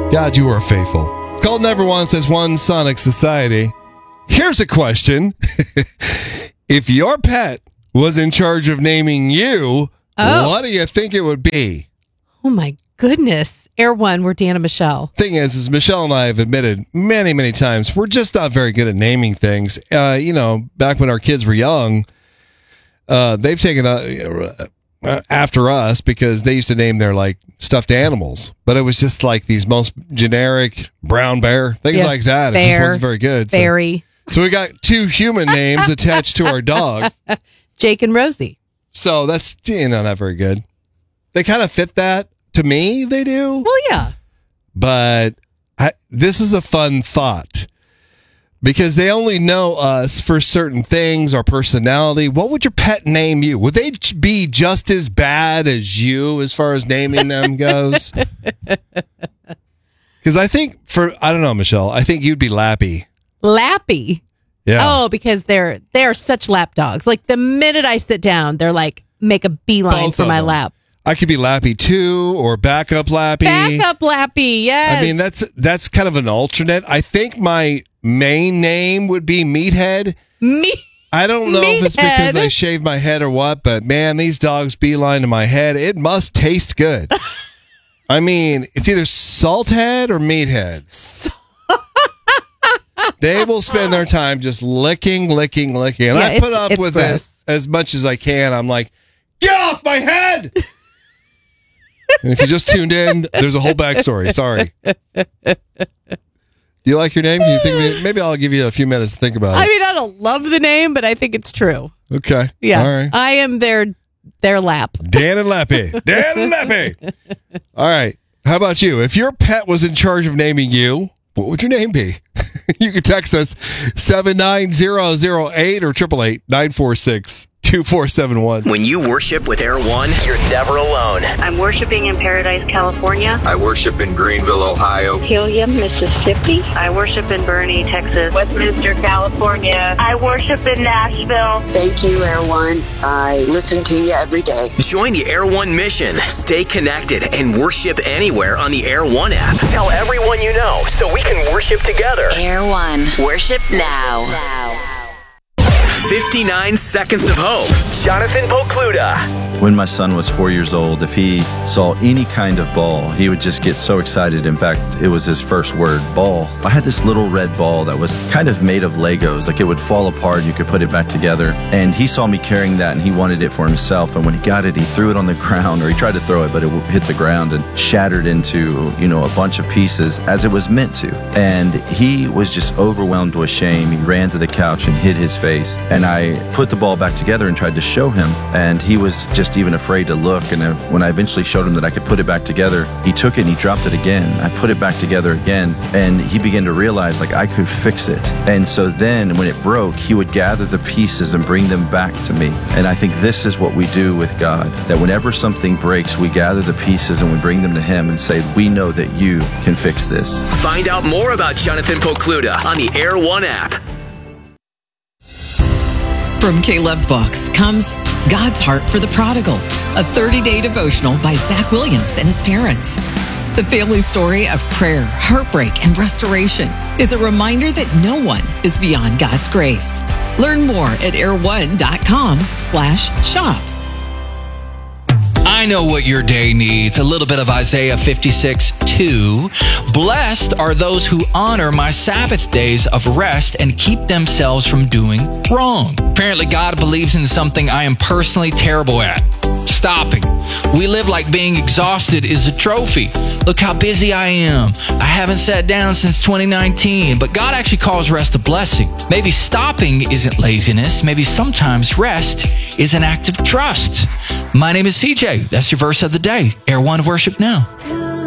God, you are faithful. It's called Never Once as One Sonic Society. Here's a question. If your pet was in charge of naming you, what do you think it would be? Oh, my goodness. Air One, we're Dan and Michelle. Thing is Michelle and I have admitted many, many times, we're just not very good at naming things. Back when our kids were young, they've taken after us because they used to name their stuffed animals, but it was just like these most generic brown bear, things like that. It just wasn't very good. Berry. So we got 2 human names attached to our dog. Jake and Rosie. So that's, not very good. They kind of fit that. To me, they do. Well, yeah. But this is a fun thought because they only know us for certain things, our personality. What would your pet name you? Would they be just as bad as you as far as naming them goes? Because I think I don't know, Michelle, I think you'd be Lappy. Lappy? Yeah. Oh, because they're such lap dogs. Like the minute I sit down, they're like, make a beeline Both for of my them. lap. I could be Lappy 2 or Backup Lappy. Backup Lappy, yes. I mean, that's kind of an alternate. I think my main name would be Meathead. I don't know if it's because I shave my head or what, but man, these dogs beeline to my head. It must taste good. I mean, it's either Salthead or Meathead. They will spend their time just licking. And I put up with it as much as I can. I'm like, get off my head! And if you just tuned in, there's a whole backstory. Sorry. Do you like your name? Do you think maybe I'll give you a few minutes to think about it? I mean, I don't love the name, but I think it's true. Okay. Yeah. All right. I am their lap. Dan and Lappy. All right. How about you? If your pet was in charge of naming you, what would your name be? You can text us 79008 or 888-946-2471. When you worship with Air One, you're never alone. I'm worshiping in Paradise, California. I worship in Greenville, Ohio. Helium, Mississippi. I worship in Bernie, Texas. Westminster, California. I worship in Nashville. Thank you, Air One. I listen to you every day. Join the Air One mission. Stay connected and worship anywhere on the Air One app. Tell everyone you know so we can worship together. Air One. Worship now. 59 Seconds of Hope. Jonathan Pokluda. When my son was 4 years old, if he saw any kind of ball, he would just get so excited. In fact, it was his first word, ball. I had this little red ball that was kind of made of Legos. Like it would fall apart, you could put it back together. And he saw me carrying that and he wanted it for himself. And when he got it, he threw it on the ground, or he tried to throw it, but it hit the ground and shattered into, a bunch of pieces as it was meant to. And he was just overwhelmed with shame. He ran to the couch and hid his face. And I put the ball back together and tried to show him. And he was just even afraid to look. And when I eventually showed him that I could put it back together, he took it and he dropped it again. I put it back together again. And he began to realize I could fix it. And so then when it broke, he would gather the pieces and bring them back to me. And I think this is what we do with God, that whenever something breaks, we gather the pieces and we bring them to him and say, we know that you can fix this. Find out more about Jonathan Pokluda on the Air One app. From Caleb Books comes God's Heart for the Prodigal, a 30-day devotional by Zach Williams and his parents. The family story of prayer, heartbreak, and restoration is a reminder that no one is beyond God's grace. Learn more at air1.com/shop. I know what your day needs. A little bit of Isaiah 56:2. Blessed are those who honor my Sabbath days of rest and keep themselves from doing wrong. Apparently, God believes in something I am personally terrible at. Stopping. We live like being exhausted is a trophy. Look how busy I am. I haven't sat down since 2019, but God actually calls rest a blessing. Maybe stopping isn't laziness. Maybe sometimes rest is an act of trust. My name is CJ. That's your verse of the day. Air One Worship Now.